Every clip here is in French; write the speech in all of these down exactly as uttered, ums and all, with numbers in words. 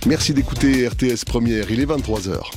Merci d'écouter R T S Première, il est vingt-trois heures.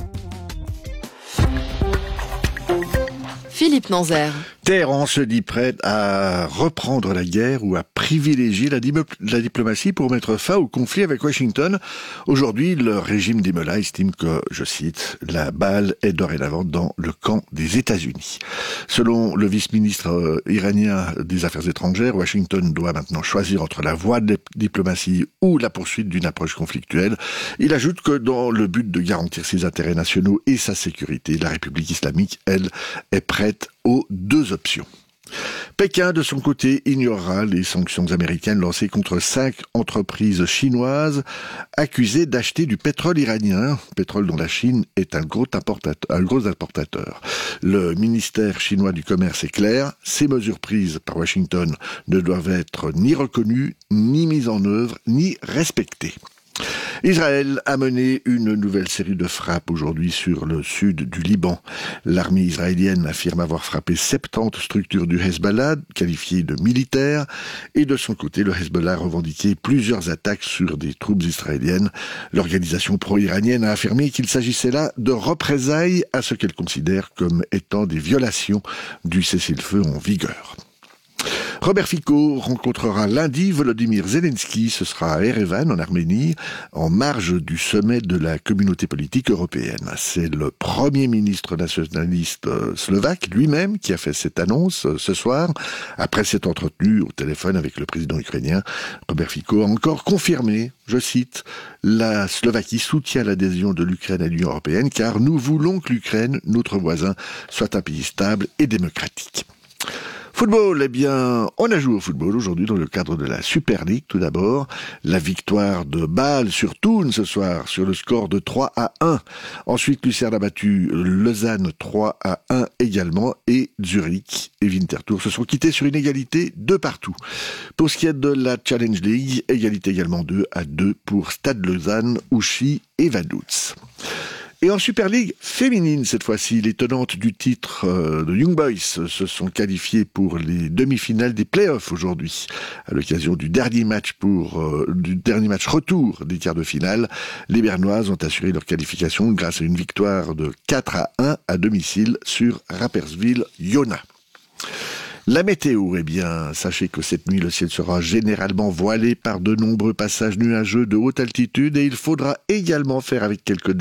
Philippe Nanzer. Téhéran se dit prête à reprendre la guerre ou à privilégier la, dim- la diplomatie pour mettre fin au conflit avec Washington. Aujourd'hui, le régime des Mollahs estime que, je cite, la balle est dorénavant dans le camp des États-Unis. Selon le vice-ministre euh, iranien des Affaires étrangères, Washington doit maintenant choisir entre la voie de la diplomatie ou la poursuite d'une approche conflictuelle. Il ajoute que dans le but de garantir ses intérêts nationaux et sa sécurité, la République islamique, elle, est prête aux deux options. Pékin, de son côté, ignorera les sanctions américaines lancées contre cinq entreprises chinoises accusées d'acheter du pétrole iranien, pétrole dont la Chine est un gros importateur. Un gros importateur. Le ministère chinois du commerce est clair, ces mesures prises par Washington ne doivent être ni reconnues, ni mises en œuvre, ni respectées. Israël a mené une nouvelle série de frappes aujourd'hui sur le sud du Liban. L'armée israélienne affirme avoir frappé soixante-dix structures du Hezbollah, qualifiées de militaires, et de son côté, le Hezbollah a revendiqué plusieurs attaques sur des troupes israéliennes. L'organisation pro-iranienne a affirmé qu'il s'agissait là de représailles à ce qu'elle considère comme étant des violations du cessez-le-feu en vigueur. Robert Fico rencontrera lundi Volodymyr Zelensky, ce sera à Erevan en Arménie, en marge du sommet de la communauté politique européenne. C'est le premier ministre nationaliste slovaque lui-même qui a fait cette annonce ce soir. Après s'être entretenu au téléphone avec le président ukrainien, Robert Fico a encore confirmé, je cite, « La Slovaquie soutient l'adhésion de l'Ukraine à l'Union européenne car nous voulons que l'Ukraine, notre voisin, soit un pays stable et démocratique ». Football, eh bien, on a joué au football aujourd'hui dans le cadre de la Super League. Tout d'abord, la victoire de Bâle sur Thun ce soir sur le score de trois à un. Ensuite, Lucerne a battu Lausanne trois à un également et Zurich et Winterthur se sont quittés sur une égalité de partout. Pour ce qui est de la Challenge League, égalité également deux à deux pour Stade Lausanne, Ouchy et Vaduz. Et en Super League féminine, cette fois-ci, les tenantes du titre euh, de Young Boys se sont qualifiées pour les demi-finales des playoffs aujourd'hui. À l'occasion du dernier match pour euh, du dernier match retour des quarts de finale, les Bernoises ont assuré leur qualification grâce à une victoire de quatre à un à domicile sur Rapperswil-Jona. La météo, eh bien, sachez que cette nuit, le ciel sera généralement voilé par de nombreux passages nuageux de haute altitude et il faudra également faire avec quelques